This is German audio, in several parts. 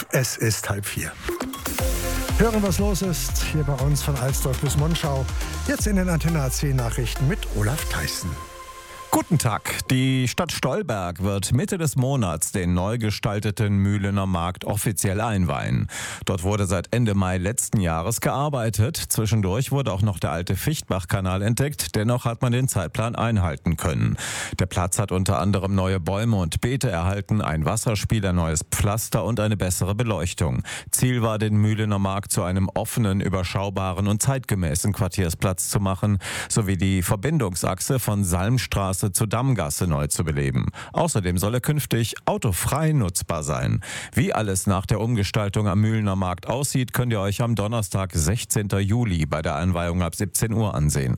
Es ist 3:30. Hören, was los ist, hier bei uns von Alsdorf bis Monschau. Jetzt in den Antenne AC Nachrichten mit Olaf Theissen. Guten Tag. Die Stadt Stolberg wird Mitte des Monats den neu gestalteten Mühlener Markt offiziell einweihen. Dort wurde seit Ende Mai letzten Jahres gearbeitet. Zwischendurch wurde auch noch der alte Fichtbach-Kanal entdeckt. Dennoch hat man den Zeitplan einhalten können. Der Platz hat unter anderem neue Bäume und Beete erhalten, ein Wasserspiel, ein neues Pflaster und eine bessere Beleuchtung. Ziel war, den Mühlener Markt zu einem offenen, überschaubaren und zeitgemäßen Quartiersplatz zu machen, sowie die Verbindungsachse von Salmstraße zu Dammgasse neu zu beleben. Außerdem soll er künftig autofrei nutzbar sein. Wie alles nach der Umgestaltung am Mühlener Markt aussieht, könnt ihr euch am Donnerstag, 16. Juli bei der Einweihung ab 17 Uhr ansehen.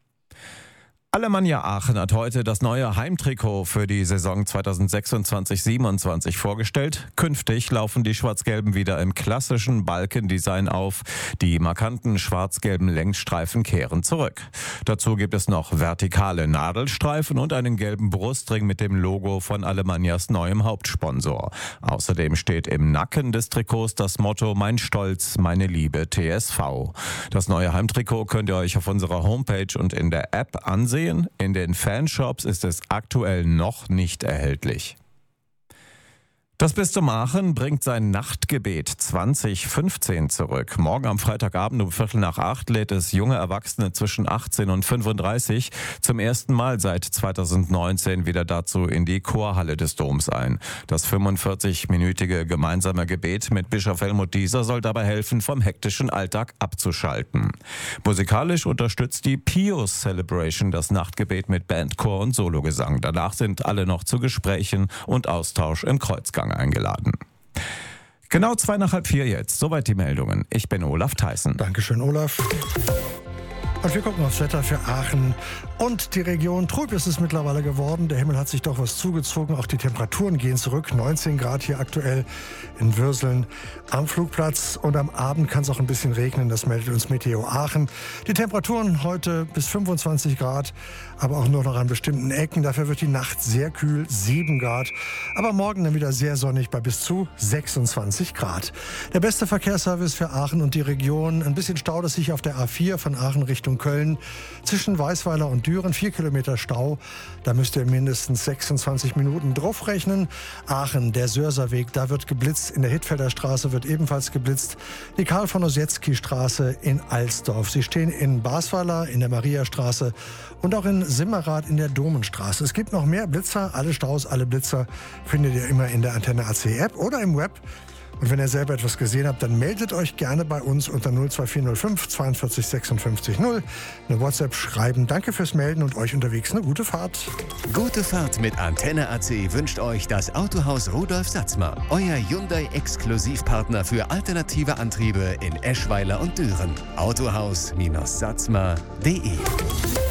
Alemannia Aachen hat heute das neue Heimtrikot für die Saison 2026/27 vorgestellt. Künftig laufen die Schwarz-Gelben wieder im klassischen Balkendesign auf. Die markanten schwarz-gelben Längsstreifen kehren zurück. Dazu gibt es noch vertikale Nadelstreifen und einen gelben Brustring mit dem Logo von Alemannias neuem Hauptsponsor. Außerdem steht im Nacken des Trikots das Motto „Mein Stolz, meine Liebe TSV". Das neue Heimtrikot könnt ihr euch auf unserer Homepage und in der App ansehen. In den Fanshops ist es aktuell noch nicht erhältlich. Das Bistum Aachen bringt sein Nachtgebet 2015 zurück. Morgen am Freitagabend um 7:45 lädt es junge Erwachsene zwischen 18 und 35 zum ersten Mal seit 2019 wieder dazu in die Chorhalle des Doms ein. Das 45-minütige gemeinsame Gebet mit Bischof Helmut Dieser soll dabei helfen, vom hektischen Alltag abzuschalten. Musikalisch unterstützt die Pius Celebration das Nachtgebet mit Band, Chor und Sologesang. Danach sind alle noch zu Gesprächen und Austausch im Kreuzgang eingeladen. Genau 3:45 jetzt. Soweit die Meldungen. Ich bin Olaf Theissen. Dankeschön, Olaf. Und wir gucken aufs Wetter für Aachen und die Region. Trüb ist es mittlerweile geworden. Der Himmel hat sich doch was zugezogen. Auch die Temperaturen gehen zurück. 19 Grad hier aktuell in Würseln am Flugplatz. Und am Abend kann es auch ein bisschen regnen. Das meldet uns Meteo Aachen. Die Temperaturen heute bis 25 Grad, aber auch nur noch an bestimmten Ecken. Dafür wird die Nacht sehr kühl, 7 Grad. Aber morgen dann wieder sehr sonnig bei bis zu 26 Grad. Der beste Verkehrsservice für Aachen und die Region. Ein bisschen staut es sich auf der A4 von Aachen Richtung Köln. Zwischen Weißweiler und Düren 4 Kilometer Stau. Da müsst ihr mindestens 26 Minuten drauf rechnen. Aachen, der Sörserweg, da wird geblitzt. In der Hittfelder Straße wird ebenfalls geblitzt. Die Karl-von-Ossietzky-Straße in Alsdorf. Sie stehen in Basweiler, in der Mariastraße und auch in Simmerath in der Domenstraße. Es gibt noch mehr Blitzer. Alle Staus, alle Blitzer findet ihr immer in der Antenne AC App oder im Web. Und wenn ihr selber etwas gesehen habt, dann meldet euch gerne bei uns unter 02405 42 56 0. Eine WhatsApp schreiben. Danke fürs Melden und euch unterwegs eine gute Fahrt. Gute Fahrt mit Antenne AC wünscht euch das Autohaus Rudolf Satzmer. Euer Hyundai-Exklusivpartner für alternative Antriebe in Eschweiler und Düren. Autohaus-satzmer.de